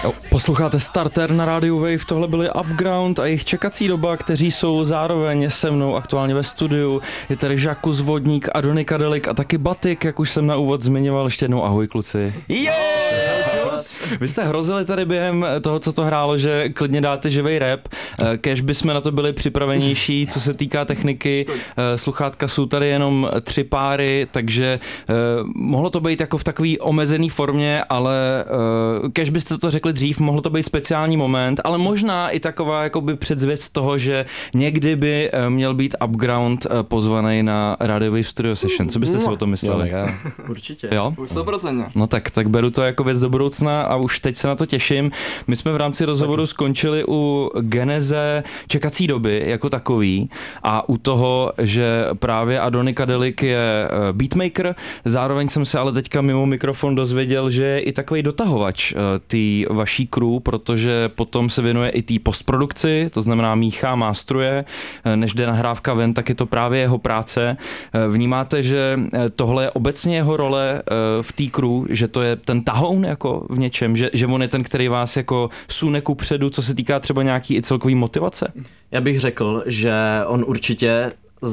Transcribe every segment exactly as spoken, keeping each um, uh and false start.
Jo, posloucháte Starter na rádiu Wave, tohle byly Upground a jejich čekací doba, kteří jsou zároveň se mnou aktuálně ve studiu. Je tady Žakus, Vodník, Adonika Delik a taky Batik, jak už jsem na úvod zmiňoval. Ještě jednou ahoj kluci. Yeah! Vy jste hrozili tady během toho, co to hrálo, že klidně dáte živej rap. Kéž bychom na to byli připravenější, co se týká techniky. Sluchátka jsou tady jenom tři páry, takže mohlo to být jako v takový omezený formě, ale kéž byste to řekli dřív, mohlo to být speciální moment, ale možná i taková jakoby předzvěst toho, že někdy by měl být Upground pozvaný na Radio Wave Studio Session. Co byste si o tom mysleli? Jo, určitě. Jo? sto procent. No tak, tak beru to jako věc do budoucna a už teď se na to těším. My jsme v rámci rozhovoru skončili u geneze čekací doby jako takový a u toho, že právě Adonika Delik je beatmaker, zároveň jsem se ale teďka mimo mikrofon dozvěděl, že je i takový dotahovač té vaší crew, protože potom se věnuje i té postprodukci, to znamená míchá, mástruje, než jde nahrávka ven, tak je to právě jeho práce. Vnímáte, že tohle je obecně jeho role v té crew, že to je ten tahoun jako v něčem, že, že on je ten, který vás jako sune kupředu, co se týká třeba nějaký i celkový motivace? Já bych řekl, že on určitě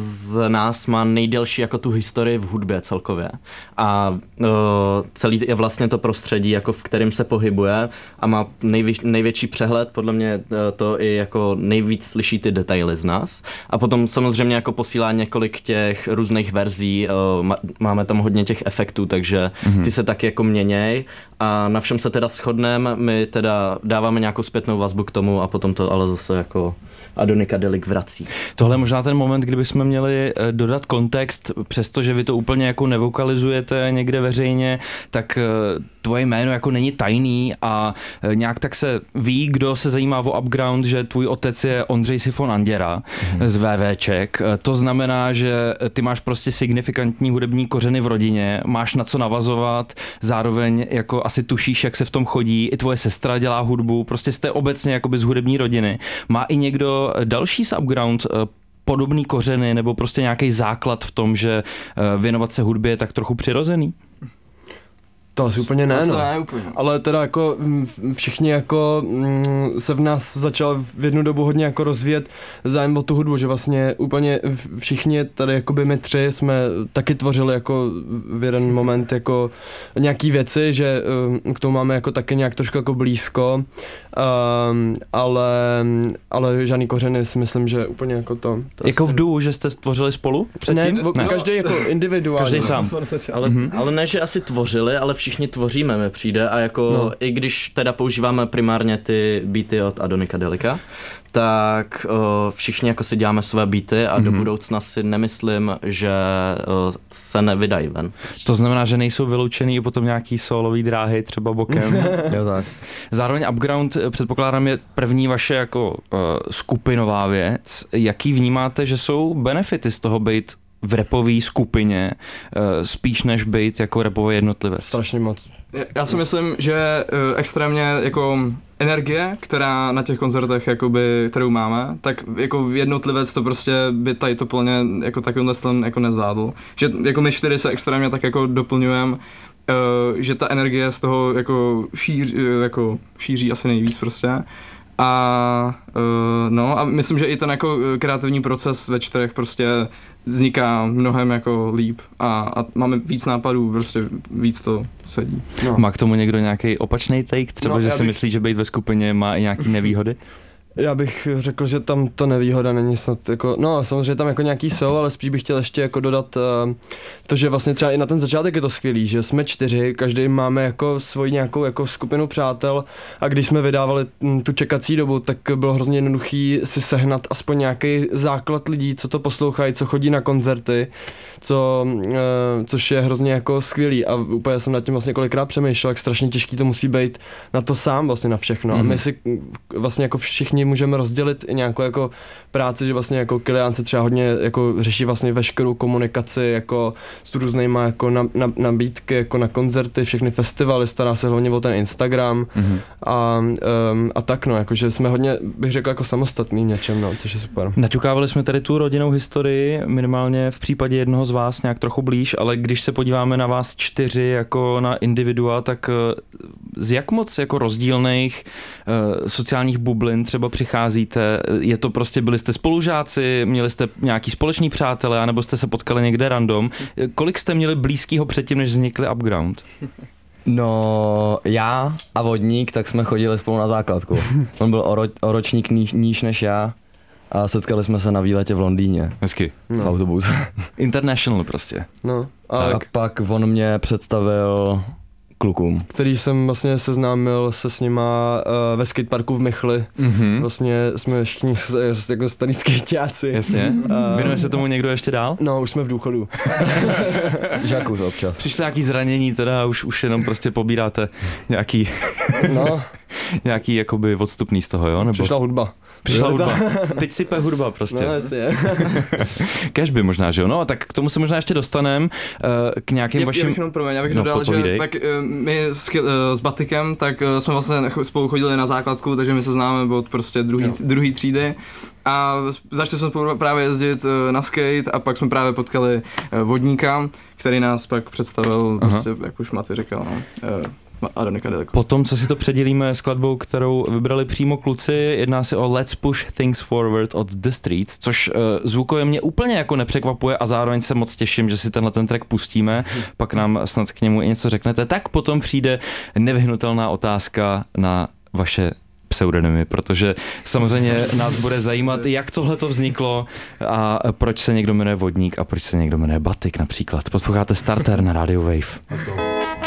z nás má nejdelší jako tu historii v hudbě celkově a uh, celý je vlastně to prostředí, jako v kterém se pohybuje a má nejvě, největší přehled, podle mě uh, to i jako nejvíc slyší ty detaily z nás a potom samozřejmě jako posílá několik těch různých verzí, uh, má, máme tam hodně těch efektů, takže ty se taky jako měněj a na všem se teda shodneme, my teda dáváme nějakou zpětnou vazbu k tomu a potom to ale zase jako Adonika Delik vrací. Tohle je možná ten moment, kdyby jsme měli dodat kontext, přestože vy to úplně jako nevokalizujete někde veřejně, tak tvoje jméno jako není tajný a nějak tak se ví, kdo se zajímá o Upground, že tvůj otec je Ondřej Sifon Anděra mm-hmm. z VVček. To znamená, že ty máš prostě signifikantní hudební kořeny v rodině, máš na co navazovat, zároveň jako asi tušíš, jak se v tom chodí, i tvoje sestra dělá hudbu, prostě jste obecně jakoby z hudební rodiny. Má i někdo další z Upground podobný kořeny nebo prostě nějaký základ v tom, že věnovat se hudbě je tak trochu přirozený? To asi úplně ne, no. ne úplně. Ale teda jako všichni jako se v nás začal v jednu dobu hodně jako rozvíjet zájem o tu hudbu, že vlastně úplně všichni tady jakoby my tři jsme taky tvořili jako v jeden moment jako nějaký věci, že k tomu máme jako taky nějak trošku jako blízko, um, ale, ale žádný kořeny si myslím, že úplně jako to. to jako asi... v duo, že jste stvořili spolu předtím? Ne, ne. Každý jako individuálně. Každý sám. Ale, mm-hmm. ale ne, že asi tvořili, ale všichni tvoříme, mi přijde a jako no. I když teda používáme primárně ty beaty od Adonika Delika, tak o, všichni jako si děláme své beaty a mm-hmm. do budoucna si nemyslím, že o, se nevydají ven. To znamená, že nejsou vyloučený i potom nějaký solový dráhy třeba bokem. Jo, tak. Zároveň Upground, předpokládám, je první vaše jako uh, skupinová věc. Jaký vnímáte, že jsou benefity z toho být v rapové skupině, spíš než být jako rapový jednotlivec? Strašně moc. Já si myslím, že extrémně jako energie, která na těch koncertech jakoby, kterou máme, tak jako jednotlivec to prostě by tady to plně jako takovýmhle stylem jako nezvládl. Že jako my čtyři se extrémně tak jako doplňujeme, že ta energie z toho jako šíří, jako šíří asi nejvíc prostě. A uh, no a myslím, že i ten jako kreativní proces ve čtyřech prostě vzniká mnohem jako líp a, a máme víc nápadů, prostě víc to sedí. No. Má k tomu někdo nějaký opačný take? Třeba, no, že si bych... myslí, že být ve skupině má i nějaký nevýhody? Já bych řekl, že tam to nevýhoda není snad jako, no samozřejmě tam jako nějaký jsou, ale spíš bych chtěl ještě jako dodat uh, to, že vlastně třeba i na ten začátek je to skvělý, že jsme čtyři, každý máme jako svoji nějakou jako skupinu přátel a když jsme vydávali tu čekací dobu, tak bylo hrozně jednoduchý si sehnat aspoň nějaký základ lidí, co to poslouchají, co chodí na koncerty, co, uh, což je hrozně jako skvělý a úplně jsem nad tím vlastně kolikrát přemýšlel, jak strašně těžký to musí být na to sám vlastně na všechno. Mm-hmm. A my si vlastně jako všichni ní můžeme rozdělit i nějakou jako práci, že vlastně jako Kilian se třeba hodně jako řeší vlastně veškerou komunikaci jako s různýma jako na, na, nabídky jako na koncerty, všechny festivaly, stará se hlavně o ten Instagram mm-hmm. a, um, a tak no, jakože jsme hodně, bych řekl, jako samostatný v něčem, no, což je super. Naťukávali jsme tady tu rodinnou historii, minimálně v případě jednoho z vás nějak trochu blíž, ale když se podíváme na vás čtyři jako na individua, tak z jak moc jako rozdílných uh, sociálních bublin třeba přicházíte? Je to prostě, byli jste spolužáci, měli jste nějaký společný přátelé, anebo jste se potkali někde random? Kolik jste měli blízkýho předtím, než vznikly Upground? No, já a Vodník, tak jsme chodili spolu na základku. On byl o, ro, o ročník níž, níž než já a setkali jsme se na výletě v Londýně. Hezky. No. V autobuse. International prostě. No. A, A pak on mě představil klukům. který jsem vlastně seznámil se s nima uh, ve skateparku v Michli. Mhm. Vlastně jsme všichni s- s- jako starý skateáci. Jasně. A- Věnuje se tomu někdo ještě dál? No, už jsme v důchodu. Žákus občas. Přišlo nějaký zranění teda a už, už jenom prostě pobíráte nějaký, No, nějaký jakoby odstupný z toho, jo? Nebo... přišla hudba. Přišla hudba. Teď sype hudba prostě. No, jestli je. Cashby možná, že jo? No, tak k tomu se možná ještě dostaneme, k nějakým Já, vašim... já bych jenom promiň, já bych No, dodal, že popovídej. tak, eh, my s, Ki- eh, s Batikem, tak eh, jsme vlastně ch- spolu chodili na základku, takže my se známe od prostě druhý, druhý třídy a začali jsme spolu právě jezdit eh, na skate a pak jsme právě potkali eh, Vodníka, který nás pak představil, prostě, jak už Maty říkal, no, eh, Adonika Deleko. Potom, co si to předělíme skladbou, kterou vybrali přímo kluci, jedná se o Let's Push Things Forward od The Streets, což uh, zvukově mě úplně jako nepřekvapuje a zároveň se moc těším, že si tenhle ten track pustíme, pak nám snad k němu i něco řeknete. Tak potom přijde nevyhnutelná otázka na vaše pseudonymy, protože samozřejmě nás bude zajímat, jak tohle to vzniklo a proč se někdo jmenuje Vodník a proč se někdo jmenuje Batik například. Posloucháte Starter na Radio Wave.